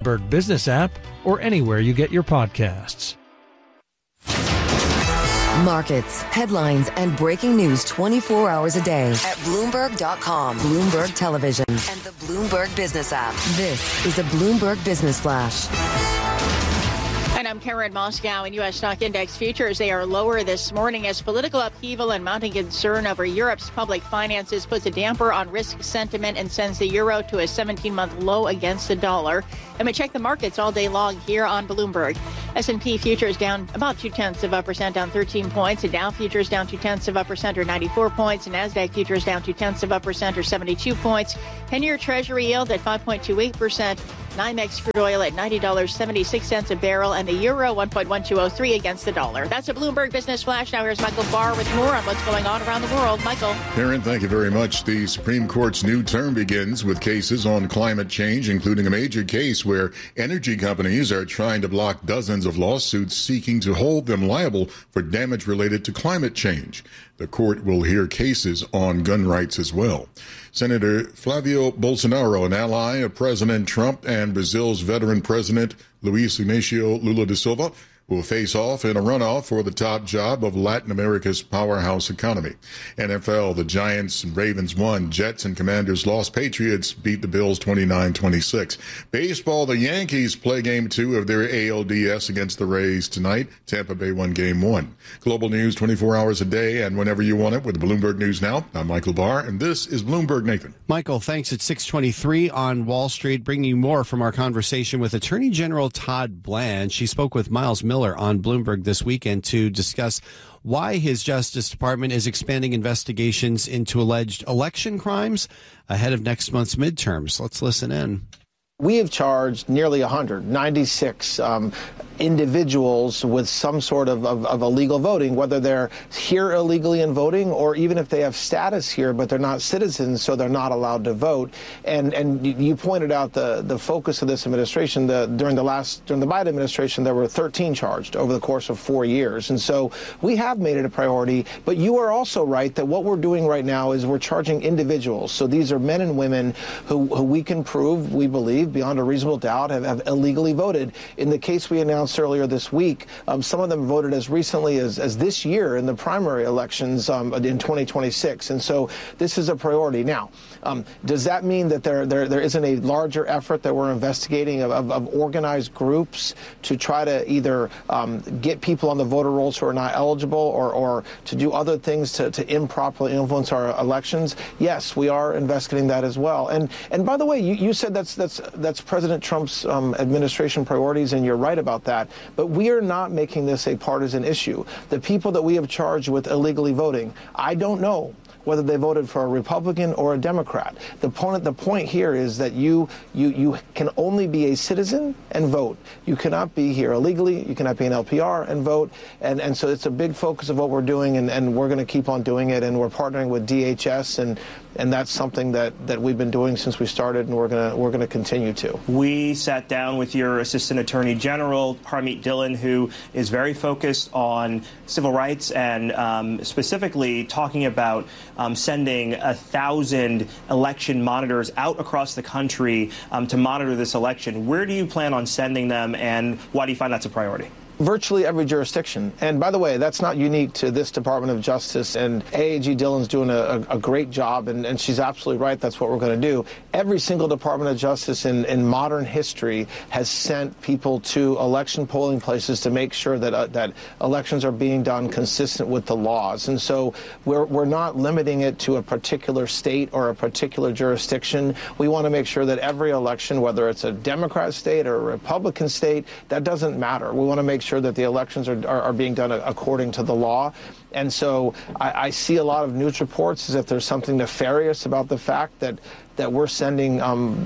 Bloomberg Business app or anywhere you get your podcasts. Markets, headlines, and breaking news 24 hours a day at Bloomberg.com, Bloomberg Television, and the Bloomberg Business app. This is a Bloomberg Business Flash. And I'm Karen Moscow. In U.S. stock index futures, they are lower this morning as political upheaval and mounting concern over Europe's public finances puts a damper on risk sentiment and sends the euro to a 17-month low against the dollar. And we check the markets all day long here on Bloomberg. S&P futures down about 0.2%, down 13 points. And Dow futures down 0.2%, or 94 points. And NASDAQ futures down 0.2%, or 72 points. 10-year Treasury yield at 5.28%. NYMEX crude oil at $90.76 a barrel, and the euro 1.1203 against the dollar. That's a Bloomberg Business Flash. Now here's Michael Barr with more on what's going on around the world. Michael. Karen, thank you very much. The Supreme Court's new term begins with cases on climate change, including a major case where energy companies are trying to block dozens of lawsuits seeking to hold them liable for damage related to climate change. The court will hear cases on gun rights as well. Senator Flavio Bolsonaro, an ally of President Trump, and Brazil's veteran president Luiz Inácio Lula da Silva, will face off in a runoff for the top job of Latin America's powerhouse economy. NFL, the Giants and Ravens won. Jets and Commanders lost. Patriots beat the Bills 29-26. Baseball, the Yankees play Game 2 of their ALDS against the Rays tonight. Tampa Bay won Game 1. Global news 24 hours a day and whenever you want it with Bloomberg News Now. I'm Michael Barr, and this is Bloomberg Nathan. Michael, thanks. At 6:23 on Wall Street, bringing you more from our conversation with Attorney General Todd Blanche. She spoke with Miles Miller on Bloomberg this weekend to discuss why his Justice Department is expanding investigations into alleged election crimes ahead of next month's midterms. Let's listen in. We have charged nearly 196 individuals with some sort of illegal voting, whether they're here illegally and voting or even if they have status here but they're not citizens, so they're not allowed to vote. And you pointed out the focus of this administration. During the Biden administration, there were 13 charged over the course of 4 years. And so we have made it a priority. But you are also right that what we're doing right now is we're charging individuals. So these are men and women who we can prove, we believe, beyond a reasonable doubt, have illegally voted. In the case we announced earlier this week, some of them voted as recently as this year in the primary elections in 2026. And so this is a priority. Now, does that mean that there isn't a larger effort that we're investigating of organized groups to try to either get people on the voter rolls who are not eligible or to do other things to improperly influence our elections? Yes, we are investigating that as well. And by the way, you said that's President Trump's administration priorities, and you're right about that. But we are not making this a partisan issue. The people that we have charged with illegally voting, I don't know whether they voted for a Republican or a Democrat. The point here is that you can only be a citizen and vote. You cannot be here illegally. You cannot be an LPR and vote. And so it's a big focus of what we're doing, and we're going to keep on doing it. And we're partnering with DHS, and that's something that we've been doing since we started, and we're going to continue to. We sat down with your Assistant Attorney General, Parmeet Dhillon, who is very focused on civil rights and specifically talking about sending 1,000 election monitors out across the country to monitor this election. Where do you plan on sending them, and why do you find that's a priority? Virtually every jurisdiction. And by the way, that's not unique to this Department of Justice. And AAG Dhillon's doing a great job, and she's absolutely right. That's what we're going to do. Every single Department of Justice in modern history has sent people to election polling places to make sure that elections are being done consistent with the laws. And so we're not limiting it to a particular state or a particular jurisdiction. We want to make sure that every election, whether it's a Democrat state or a Republican state, that doesn't matter. We want to make sure that the elections are being done according to the law. And so I see a lot of news reports as if there's something nefarious about the fact that we're sending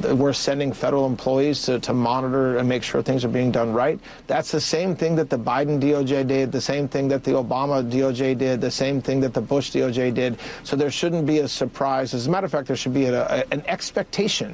federal employees to monitor and make sure things are being done right. That's the same thing that the Biden DOJ did, the same thing that the Obama DOJ did, the same thing that the Bush DOJ did. So there shouldn't be a surprise. As a matter of fact, there should be an expectation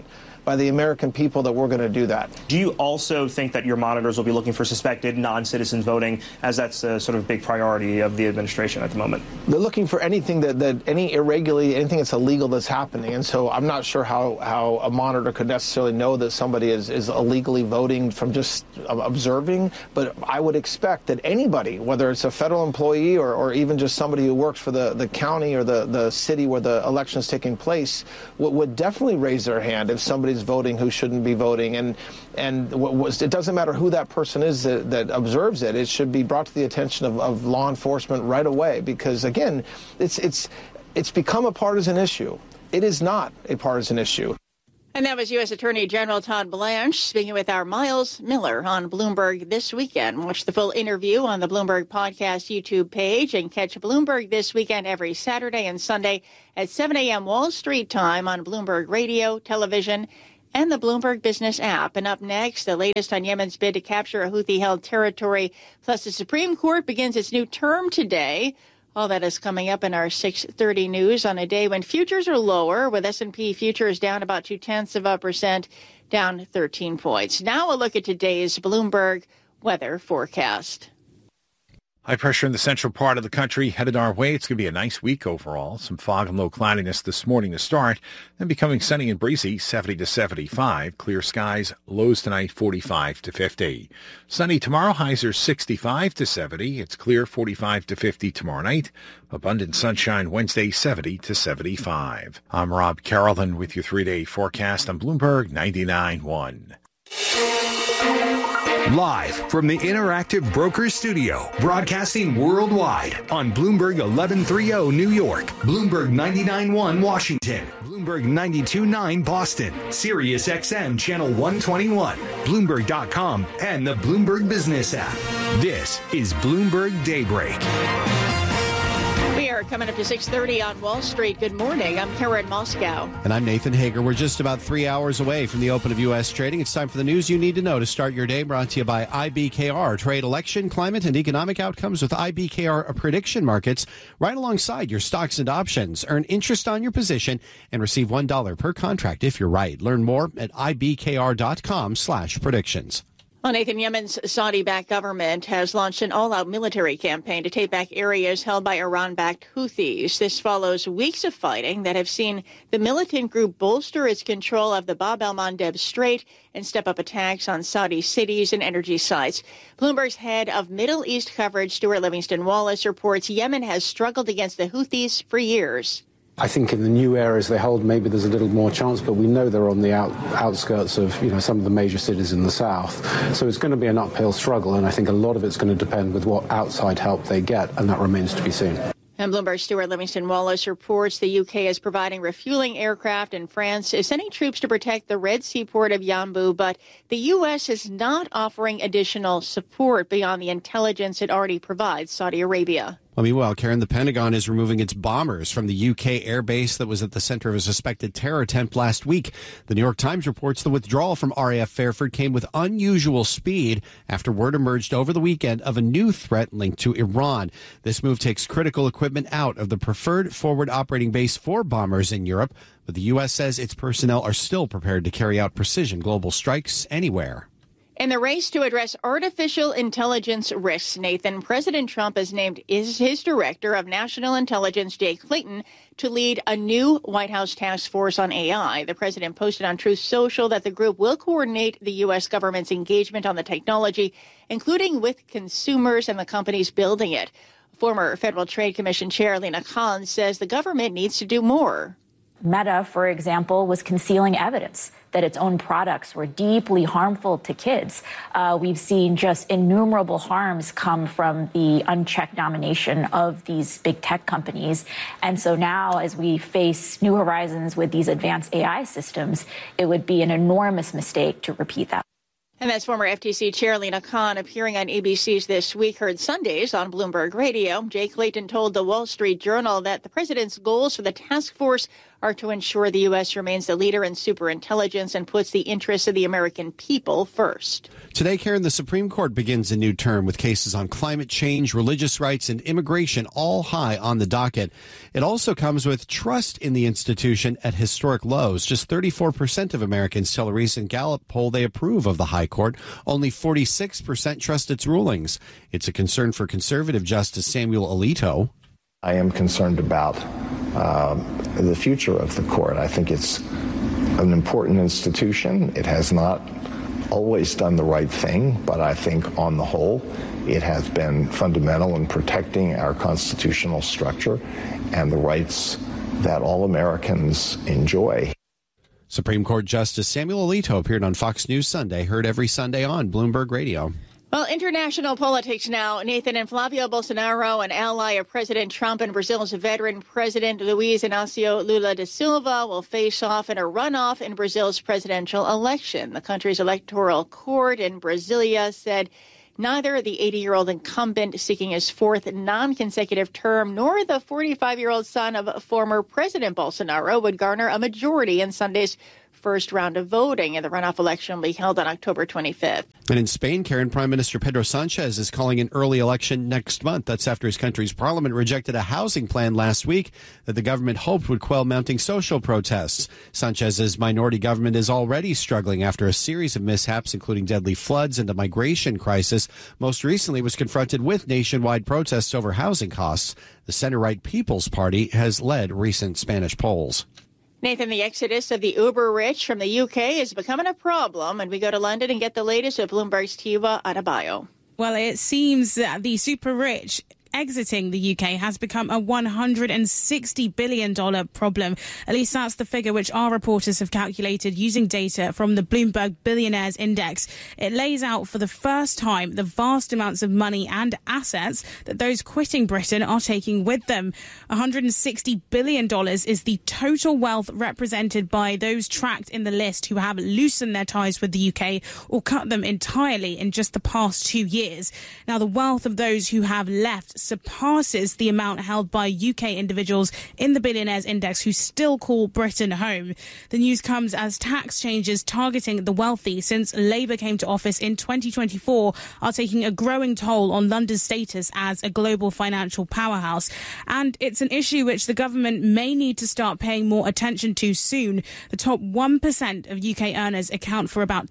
by the American people that we're going to do that. Do you also think that your monitors will be looking for suspected non-citizens voting, as that's a sort of big priority of the administration at the moment? They're looking for anything any irregularity, anything that's illegal that's happening. And so I'm not sure how a monitor could necessarily know that somebody is illegally voting from just observing. But I would expect that anybody, whether it's a federal employee or even just somebody who works for the county or the city where the election is taking place, would definitely raise their hand if somebody's voting who shouldn't be voting. And it doesn't matter who that person is that observes it. It should be brought to the attention of law enforcement right away, because again, it's become a partisan issue. It is not a partisan issue. And that was U.S. Attorney General Todd Blanche speaking with our Miles Miller on Bloomberg This Weekend. Watch the full interview on the Bloomberg Podcast YouTube page and catch Bloomberg This Weekend every Saturday and Sunday at 7 a.m. Wall Street time on Bloomberg Radio, television, and the Bloomberg Business app. And up next, the latest on Yemen's bid to capture a Houthi-held territory. Plus, the Supreme Court begins its new term today. All that is coming up in our 6:30 news on a day when futures are lower, with S&P futures down about 0.2%, down 13 points. Now a look at today's Bloomberg weather forecast. High pressure in the central part of the country headed our way. It's going to be a nice week overall. Some fog and low cloudiness this morning to start, then becoming sunny and breezy, 70 to 75. Clear skies, lows tonight 45 to 50. Sunny tomorrow, highs are 65 to 70. It's clear 45 to 50 tomorrow night. Abundant sunshine Wednesday, 70 to 75. I'm Rob Carrollton with your 3-day forecast on Bloomberg 99.1. Live from the Interactive Brokers Studio, broadcasting worldwide on Bloomberg 1130 New York, Bloomberg 99.1 Washington, Bloomberg 92.9 Boston, Sirius XM Channel 121, Bloomberg.com, and the Bloomberg Business app. This is Bloomberg Daybreak. We are coming up to 6:30 on Wall Street. Good morning. I'm Karen Moscow. And I'm Nathan Hager. We're just about 3 hours away from the open of U.S. trading. It's time for the news you need to know to start your day. Brought to you by IBKR. Trade election, climate, and economic outcomes with IBKR prediction markets right alongside your stocks and options. Earn interest on your position and receive $1 per contract if you're right. Learn more at ibkr.com/predictions. Well, Nathan, Yemen's Saudi-backed government has launched an all-out military campaign to take back areas held by Iran-backed Houthis. This follows weeks of fighting that have seen the militant group bolster its control of the Bab el-Mandeb Strait and step up attacks on Saudi cities and energy sites. Bloomberg's head of Middle East coverage, Stuart Livingston-Wallace, reports Yemen has struggled against the Houthis for years. I think in the new areas they hold, maybe there's a little more chance, but we know they're on the outskirts of, some of the major cities in the south. So it's going to be an uphill struggle, and I think a lot of it's going to depend with what outside help they get, and that remains to be seen. And Bloomberg's Stuart Livingston-Wallace reports the UK is providing refueling aircraft, and France is sending troops to protect the Red Sea port of Yanbu, but the U.S. is not offering additional support beyond the intelligence it already provides Saudi Arabia. Well, meanwhile, Karen, the Pentagon is removing its bombers from the UK airbase that was at the center of a suspected terror attempt last week. The New York Times reports the withdrawal from RAF Fairford came with unusual speed after word emerged over the weekend of a new threat linked to Iran. This move takes critical equipment out of the preferred forward operating base for bombers in Europe, but the U.S. says its personnel are still prepared to carry out precision global strikes anywhere. In the race to address artificial intelligence risks, Nathan, President Trump has named his director of national intelligence, Jay Clayton, to lead a new White House task force on AI. The president posted on Truth Social that the group will coordinate the U.S. government's engagement on the technology, including with consumers and the companies building it. Former Federal Trade Commission Chair Lina Khan says the government needs to do more. Meta, for example, was concealing evidence that its own products were deeply harmful to kids. We've seen just innumerable harms come from the unchecked domination of these big tech companies. And so now, as we face new horizons with these advanced AI systems, it would be an enormous mistake to repeat that. And that's former FTC Chair Lina Khan appearing on ABC's This Week, heard Sundays on Bloomberg Radio. Jay Clayton told the Wall Street Journal that the president's goals for the task force are to ensure the U.S. remains the leader in superintelligence and puts the interests of the American people first. Today, Karen, the Supreme Court begins a new term with cases on climate change, religious rights, and immigration all high on the docket. It also comes with trust in the institution at historic lows. Just 34% of Americans tell a recent Gallup poll they approve of the High Court. Only 46% trust its rulings. It's a concern for conservative Justice Samuel Alito. I am concerned about the future of the court. I think it's an important institution. It has not always done the right thing, but I think on the whole, it has been fundamental in protecting our constitutional structure and the rights that all Americans enjoy. Supreme Court Justice Samuel Alito appeared on Fox News Sunday, heard every Sunday on Bloomberg Radio. Well, international politics now. Nathan and Flavio Bolsonaro, an ally of President Trump and Brazil's veteran President Luiz Inácio Lula da Silva, will face off in a runoff in Brazil's presidential election. The country's electoral court in Brasilia said neither the 80-year-old incumbent seeking his fourth non-consecutive term nor the 45-year-old son of former President Bolsonaro would garner a majority in Sunday's first round of voting, and the runoff election will be held on October 25th. And in Spain, Karen, Prime Minister Pedro Sanchez is calling an early election next month. That's after his country's parliament rejected a housing plan last week that the government hoped would quell mounting social protests. Sanchez's minority government is already struggling after a series of mishaps, including deadly floods and a migration crisis. Most recently was confronted with nationwide protests over housing costs. The center-right People's Party has led recent Spanish polls. Nathan, the exodus of the uber-rich from the UK is becoming a problem, and we go to London and get the latest with Bloomberg's Tiwa Adebayo. Well, it seems that the super-rich exiting the UK has become a $160 billion problem. At least that's the figure which our reporters have calculated using data from the Bloomberg Billionaires Index. It lays out for the first time the vast amounts of money and assets that those quitting Britain are taking with them. $160 billion is the total wealth represented by those tracked in the list who have loosened their ties with the UK or cut them entirely in just the past 2 years. Now, the wealth of those who have left surpasses the amount held by UK individuals in the Billionaires Index who still call Britain home. The news comes as tax changes targeting the wealthy since Labour came to office in 2024 are taking a growing toll on London's status as a global financial powerhouse. And it's an issue which the government may need to start paying more attention to soon. The top 1% of UK earners account for about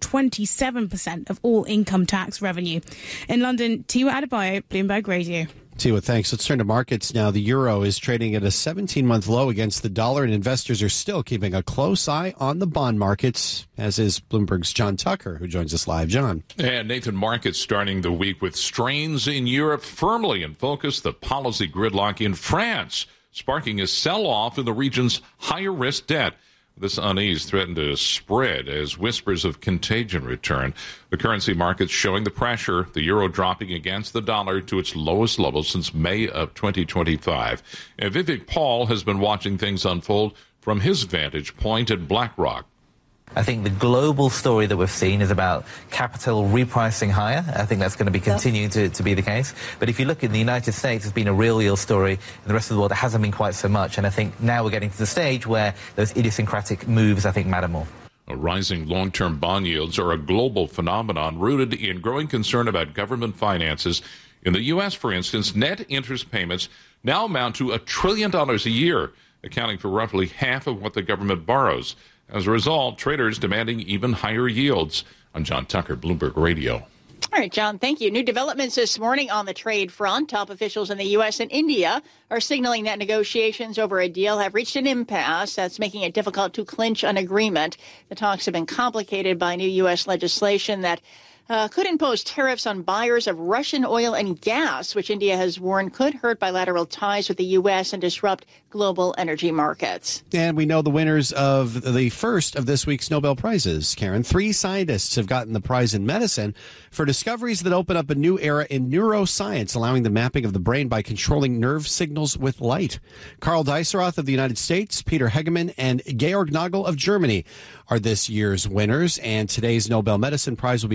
27% of all income tax revenue. In London, Tiwa Adebayo, Bloomberg Radio. Tiwa, thanks. Let's turn to markets now. The euro is trading at a 17-month low against the dollar, and investors are still keeping a close eye on the bond markets, as is Bloomberg's John Tucker, who joins us live. John. And Nathan, markets starting the week with strains in Europe firmly in focus. The policy gridlock in France sparking a sell-off in the region's higher-risk debt. This unease threatened to spread as whispers of contagion return. The currency markets showing the pressure, the euro dropping against the dollar to its lowest level since May of 2025. And Vivek Paul has been watching things unfold from his vantage point at BlackRock. I think the global story that we've seen is about capital repricing higher. I think that's going to be continuing to be the case. But if you look in the United States, it's been a real yield story. In the rest of the world, it hasn't been quite so much. And I think now we're getting to the stage where those idiosyncratic moves, I think, matter more. Rising long-term bond yields are a global phenomenon rooted in growing concern about government finances. In the U.S., for instance, net interest payments now amount to $1 trillion a year, accounting for roughly half of what the government borrows. As a result, traders demanding even higher yields. I'm John Tucker, Bloomberg Radio. All right, John, thank you. New developments this morning on the trade front. Top officials in the U.S. and India are signaling that negotiations over a deal have reached an impasse that's making it difficult to clinch an agreement. The talks have been complicated by new U.S. legislation that could impose tariffs on buyers of Russian oil and gas, which India has warned could hurt bilateral ties with the U.S. and disrupt global energy markets. And we know the winners of the first of this week's Nobel Prizes, Karen. 3 scientists have gotten the prize in medicine for discoveries that open up a new era in neuroscience, allowing the mapping of the brain by controlling nerve signals with light. Karl Dieseroth of the United States, Peter Hegemann, and Georg Nagel of Germany are this year's winners. And today's Nobel Medicine Prize will be followed tomorrow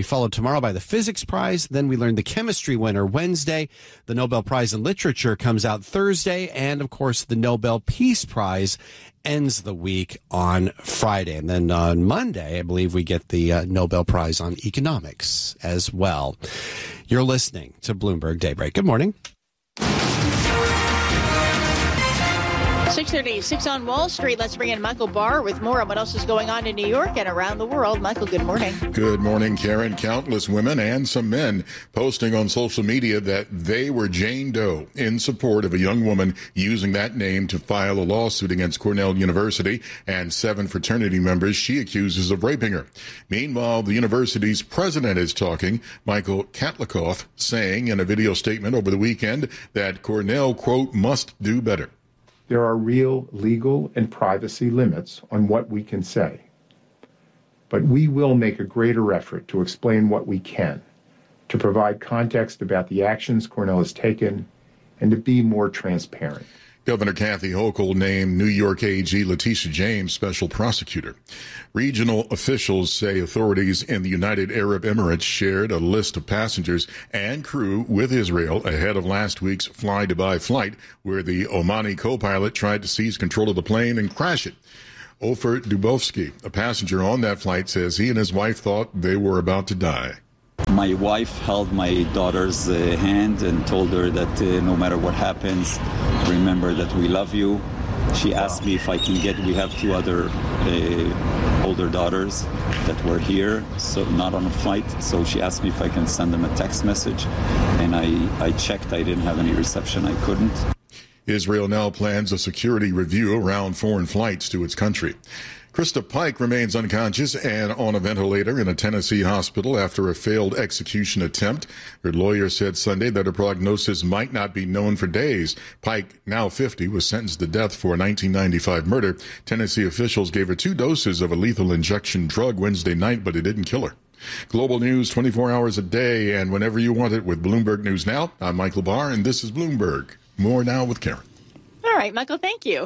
tomorrow by the Physics Prize. Then we learn the chemistry winner Wednesday. The Nobel Prize in Literature comes out Thursday. And, of course, the Nobel Peace Prize ends the week on Friday. And then on Monday, I believe we get the Nobel Prize on Economics as well. You're listening to Bloomberg Daybreak. Good morning. 6:36 on Wall Street. Let's bring in Michael Barr with more on what else is going on in New York and around the world. Michael, good morning. Good morning, Karen. Countless women and some men posting on social media that they were Jane Doe in support of a young woman using that name to file a lawsuit against Cornell University and 7 fraternity members she accuses of raping her. Meanwhile, the university's president is talking, Michael Katlikoff, saying in a video statement over the weekend that Cornell, quote, must do better. There are real legal and privacy limits on what we can say. But we will make a greater effort to explain what we can, to provide context about the actions Cornell has taken, and to be more transparent. Governor Kathy Hochul named New York AG Letitia James special prosecutor. Regional officials say authorities in the United Arab Emirates shared a list of passengers and crew with Israel ahead of last week's fly-Dubai flight, where the Omani co-pilot tried to seize control of the plane and crash it. Ofer Dubovsky, a passenger on that flight, says he and his wife thought they were about to die. My wife held my daughter's hand and told her that no matter what happens, remember that we love you. She asked me if I can we have 2 other older daughters that were here, so not on a flight. So she asked me if I can send them a text message. And I checked. I didn't have any reception. I couldn't. Israel now plans a security review around foreign flights to its country. Krista Pike remains unconscious and on a ventilator in a Tennessee hospital after a failed execution attempt. Her lawyer said Sunday that her prognosis might not be known for days. Pike, now 50, was sentenced to death for a 1995 murder. Tennessee officials gave her 2 doses of a lethal injection drug Wednesday night, but it didn't kill her. Global news 24 hours a day and whenever you want it with Bloomberg News Now. I'm Michael Barr, and this is Bloomberg. More now with Karen. All right, Michael, thank you.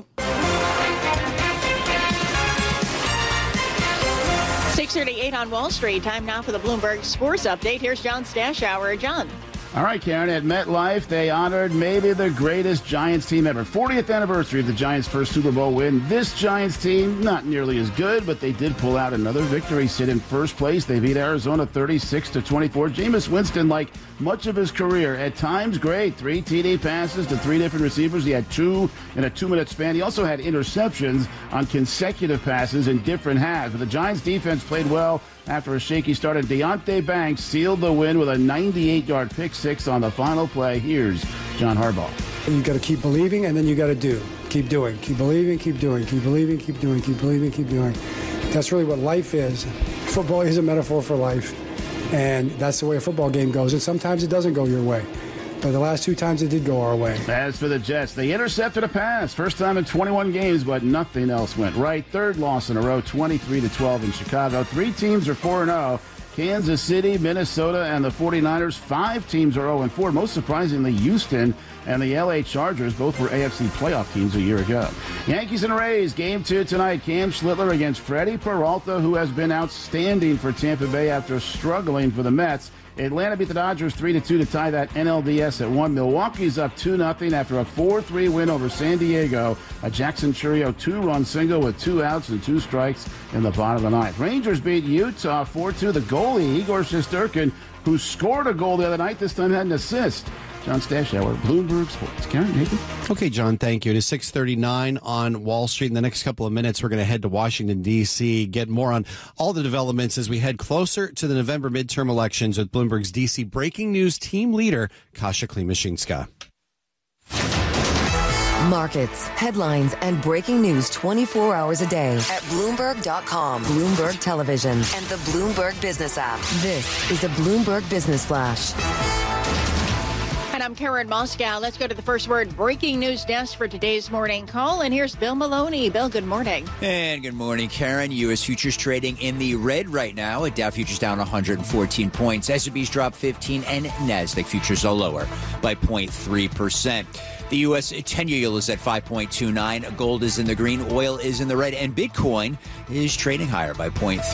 6:38 on Wall Street. Time now for the Bloomberg Sports Update. Here's John Stashower. John. All right, Karen, at MetLife, they honored maybe the greatest Giants team ever. 40th anniversary of the Giants' first Super Bowl win. This Giants team, not nearly as good, but they did pull out another victory, sit in first place. They beat Arizona 36-24. Jameis Winston, like much of his career, at times great. 3 TD passes to 3 different receivers. He had 2 in a 2-minute span. He also had interceptions on consecutive passes in different halves. But the Giants defense played well after a shaky start, and Deonte Banks sealed the win with a 98-yard pick-6 on the final play. Here's John Harbaugh. You got to keep believing, and then you got to do. Keep doing. Keep believing, keep doing. Keep believing, keep doing. Keep believing, keep doing. That's really what life is. Football is a metaphor for life, and that's the way a football game goes. And sometimes it doesn't go your way. But the last 2 times it did go our way. As for the Jets, they intercepted a pass. First time in 21 games, but nothing else went right. 3rd loss in a row, 23-12 in Chicago. 3 teams are 4-0. Kansas City, Minnesota, and the 49ers. 5 teams are 0-4. Most surprisingly, Houston and the LA Chargers both were AFC playoff teams a year ago. Yankees and Rays, Game 2 tonight. Cam Schlittler against Freddie Peralta, who has been outstanding for Tampa Bay after struggling for the Mets. Atlanta beat the Dodgers 3-2 to tie that NLDS at 1. Milwaukee's up 2-0 after a 4-3 win over San Diego. A Jackson Chourio 2-run single with 2 outs and 2 strikes in the bottom of the 9th. Rangers beat Utah 4-2. The goalie, Igor Shesterkin, who scored a goal the other night, this time had an assist. John Stashower, Bloomberg Sports. Karen, Nathan? Okay, John, thank you. It is 6:39 on Wall Street. In the next couple of minutes, we're going to head to Washington, D.C., get more on all the developments as we head closer to the November midterm elections with Bloomberg's D.C. breaking news team leader, Kasia Klimashinska. Markets, headlines, and breaking news 24 hours a day at Bloomberg.com, Bloomberg Television, and the Bloomberg Business app. This is a Bloomberg Business Flash. And I'm Karen Moscow. Let's go to the first word breaking news desk for today's morning call. And here's Bill Maloney. Bill, good morning. And good morning, Karen. U.S. futures trading in the red right now. A Dow futures down 114 points. S&P's dropped 15 and NASDAQ futures are lower by 0.3%. The U.S. 10-year yield is at 5.29. Gold is in the green. Oil is in the red. And Bitcoin is trading higher by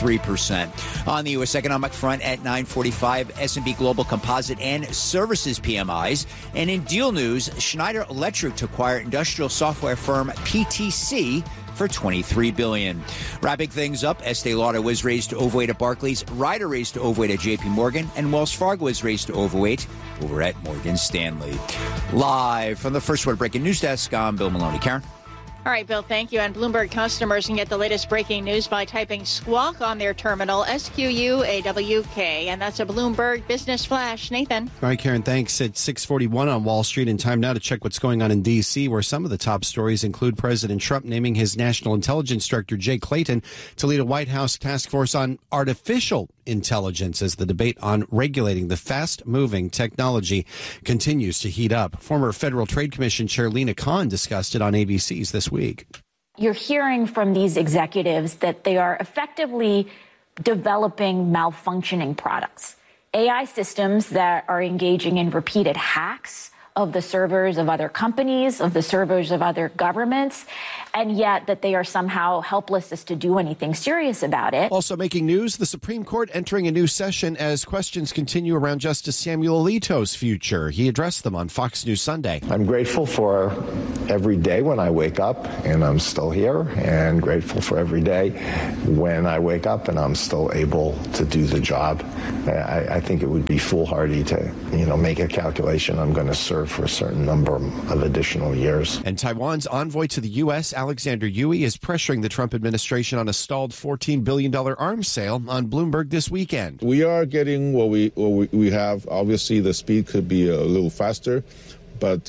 0.3%. On the U.S. economic front at 9:45, S&P Global Composite and Services PMIs. And in deal news, Schneider Electric to acquire industrial software firm PTC for $23 billion. Wrapping things up, Estee Lauder was raised to overweight at Barclays, Ryder raised to overweight at JP Morgan, and Wells Fargo was raised to overweight over at Morgan Stanley. Live from the First Word Breaking News Desk, I'm Bill Maloney. Karen? All right, Bill, thank you. And Bloomberg customers can get the latest breaking news by typing Squawk on their terminal, SQUAWK. And that's a Bloomberg Business Flash. Nathan. All right, Karen, thanks. It's 6:41 on Wall Street, and time now to check what's going on in D.C., where some of the top stories include President Trump naming his National Intelligence Director, Jay Clayton, to lead a White House task force on artificial intelligence as the debate on regulating the fast-moving technology continues to heat up. Former Federal Trade Commission Chair Lina Khan discussed it on ABC's This Week. You're hearing from these executives that they are effectively developing malfunctioning products, AI systems that are engaging in repeated hacks of the servers of other companies, of the servers of other governments, and yet that they are somehow helpless as to do anything serious about it. Also making news, the Supreme Court entering a new session as questions continue around Justice Samuel Alito's future. He addressed them on Fox News Sunday. I'm grateful for every day when I wake up and I'm still here, and grateful for every day when I wake up and I'm still able to do the job. I think it would be foolhardy to, make a calculation. I'm going to serve for a certain number of additional years. And Taiwan's envoy to the U.S., Alexander Yui, is pressuring the Trump administration on a stalled $14 billion arms sale on Bloomberg this weekend. We are getting what we have. Obviously, the speed could be a little faster, but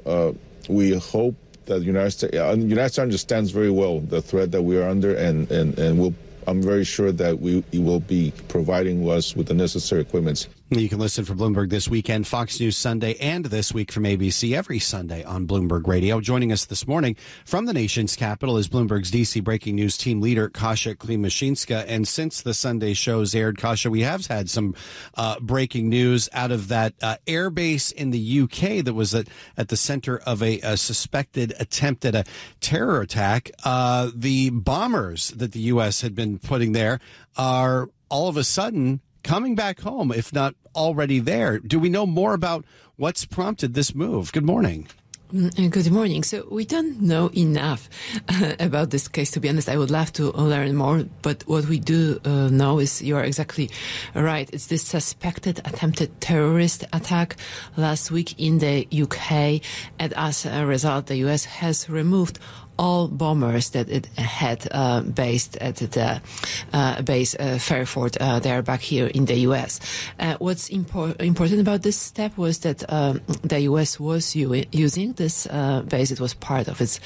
we hope that the United States understands very well the threat that we are under, and I'm very sure that he will be providing us with the necessary equipment. You can listen for Bloomberg This Weekend, Fox News Sunday, and This Week from ABC every Sunday on Bloomberg Radio. Joining us this morning from the nation's capital is Bloomberg's D.C. breaking news team leader, Kasia Klimashinska. And since the Sunday shows aired, Kasia, we have had some breaking news out of that air base in the UK that was at the center of a suspected attempt at a terror attack. The bombers that the U.S. had been putting there are all of a sudden coming back home, if not already there. Do we know more about what's prompted this move? Good morning. Good morning. So we don't know enough about this case, to be honest. I would love to learn more, but what we do know is you are exactly right. It's this suspected attempted terrorist attack last week in the UK, and as a result, the US has removed all bombers that it had based at the base Fairford. They're back here in the U.S. What's important about this step was that the U.S. was using this base. It was part of its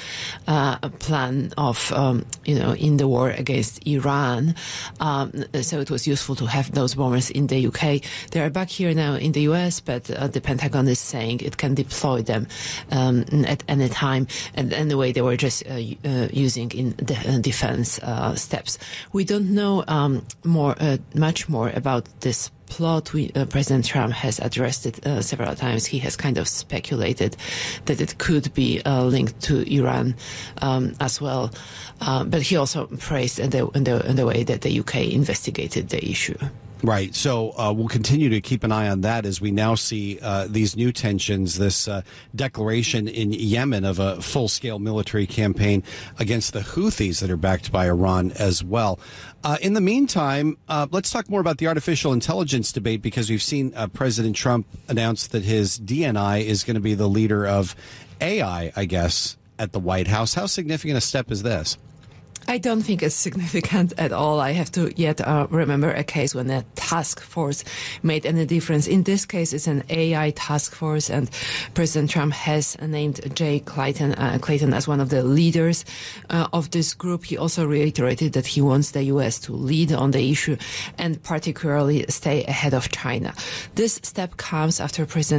plan of, in the war against Iran. So it was useful to have those bombers in the UK. They are back here now in the U.S., but the Pentagon is saying it can deploy them at any time. And anyway, they were just using in defense steps. We don't know much more about this plot. President Trump has addressed it several times. He has kind of speculated that it could be linked to Iran as well. But he also praised the way that the UK investigated the issue. Right. So we'll continue to keep an eye on that as we now see these new tensions, this declaration in Yemen of a full-scale military campaign against the Houthis that are backed by Iran as well. In the meantime, let's talk more about the artificial intelligence debate, because we've seen President Trump announce that his DNI is going to be the leader of AI, I guess, at the White House. How significant a step is this? I don't think it's significant at all. I have to yet remember a case when a task force made any difference. In this case, it's an AI task force, and President Trump has named Jay Clayton as one of the leaders of this group. He also reiterated that he wants the U.S. to lead on the issue and particularly stay ahead of China. This step comes after President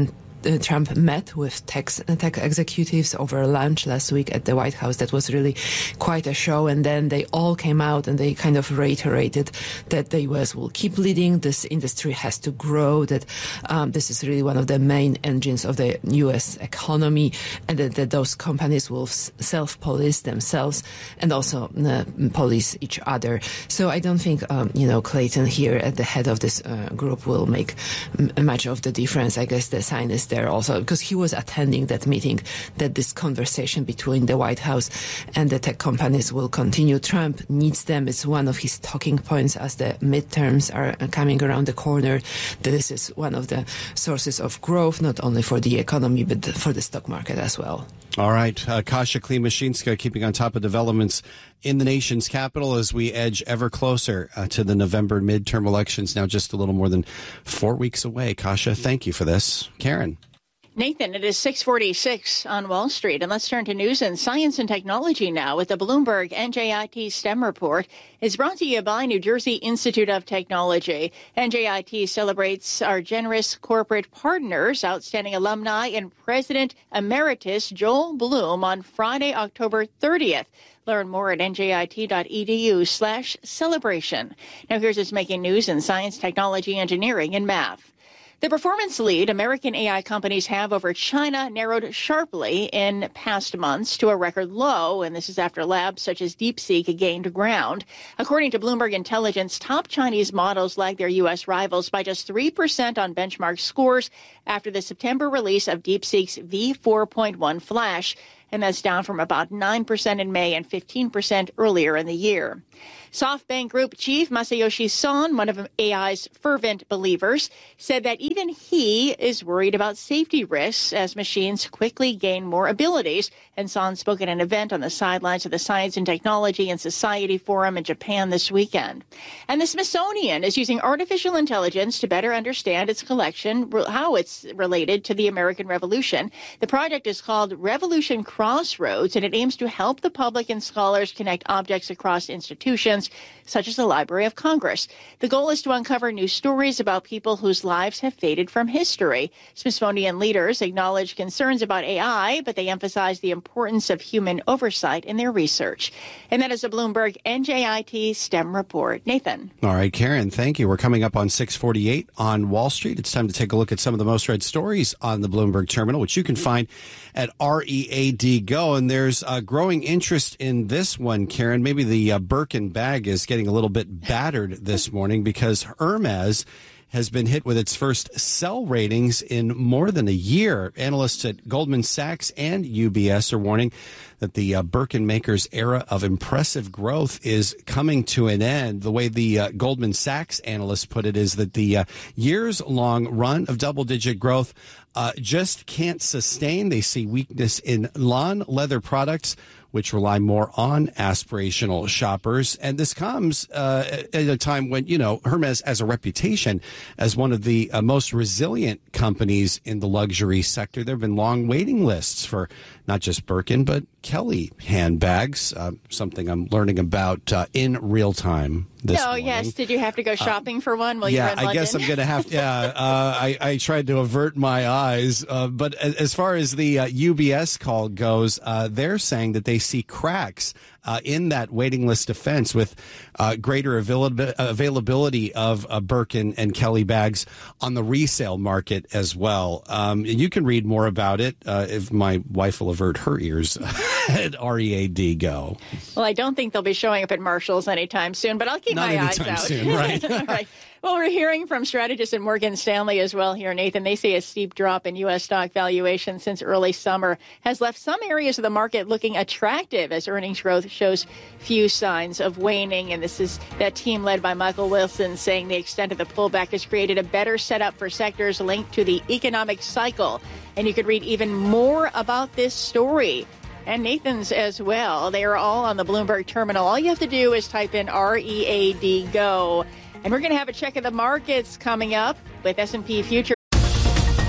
Trump met with tech executives over lunch last week at the White House. That was really quite a show. And then they all came out and they kind of reiterated that the U.S. will keep leading. This industry has to grow, that this is really one of the main engines of the U.S. economy, and that those companies will self-police themselves and also police each other. So I don't think, Clayton here at the head of this group will make much of the difference. I guess the sign is there also because he was attending that meeting, that this conversation between the White House and the tech companies will continue. Trump needs them. It's one of his talking points as the midterms are coming around the corner. This is one of the sources of growth, not only for the economy, but for the stock market as well. All right. Kasia Klimashinska keeping on top of developments in the nation's capital as we edge ever closer to the November midterm elections, now just a little more than 4 weeks away. Kasia, thank you for this. Karen. Nathan, it is 6:46 on Wall Street, and let's turn to news and science and technology now with the Bloomberg NJIT STEM report. It's brought to you by New Jersey Institute of Technology. NJIT celebrates our generous corporate partners, outstanding alumni, and President Emeritus Joel Bloom on Friday, October 30th. Learn more at njit.edu/celebration. Now here's what's making news in science, technology, engineering, and math. The performance lead American AI companies have over China narrowed sharply in past months to a record low, and this is after labs such as DeepSeek gained ground. According to Bloomberg Intelligence, top Chinese models lag their U.S. rivals by just 3% on benchmark scores after the September release of DeepSeek's V4.1 Flash, and that's down from about 9% in May and 15% earlier in the year. SoftBank Group Chief Masayoshi Son, one of AI's fervent believers, said that even he is worried about safety risks as machines quickly gain more abilities. And Son spoke at an event on the sidelines of the Science and Technology and Society Forum in Japan this weekend. And the Smithsonian is using artificial intelligence to better understand its collection, how it's related to the American Revolution. The project is called Revolution Crossroads, and it aims to help the public and scholars connect objects across institutions, such as the Library of Congress. The goal is to uncover new stories about people whose lives have faded from history. Smithsonian leaders acknowledge concerns about AI, but they emphasize the importance of human oversight in their research. And that is a Bloomberg NJIT STEM report. Nathan. All right, Karen, thank you. We're coming up on 6:48 on Wall Street. It's time to take a look at some of the most read stories on the Bloomberg Terminal, which you can find at READ Go. And there's a growing interest in this one, Karen. Maybe the Birkin bag is getting a little bit battered this morning because Hermes has been hit with its first sell ratings in more than a year. Analysts at Goldman Sachs and UBS are warning that the Birkin maker's era of impressive growth is coming to an end. The way the Goldman Sachs analysts put it is that the years-long run of double-digit growth just can't sustain. They see weakness in non-leather products, which rely more on aspirational shoppers. And this comes at a time when, Hermes has a reputation as one of the most resilient companies in the luxury sector. There have been long waiting lists for not just Birkin, but Kelly handbags, something I'm learning about in real time this morning. Yes. Did you have to go shopping for one while you were in London? I guess I'm going to have to. I tried to avert my eyes. But as far as the UBS call goes, they're saying that they see cracks in that waiting list defense with greater availability of Birkin and Kelly bags on the resale market as well. You can read more about it if my wife will avert her ears at READ Go. Well, I don't think they'll be showing up at Marshall's anytime soon, but I'll keep my eyes out. Soon, right? All right. Well, we're hearing from strategists at Morgan Stanley as well here, Nathan. They say a steep drop in U.S. stock valuation since early summer has left some areas of the market looking attractive as earnings growth shows few signs of waning. And this is that team led by Michael Wilson saying the extent of the pullback has created a better setup for sectors linked to the economic cycle. And you could read even more about this story and Nathan's as well. They are all on the Bloomberg Terminal. All you have to do is type in READ Go. And we're going to have a check of the markets coming up with S&P futures.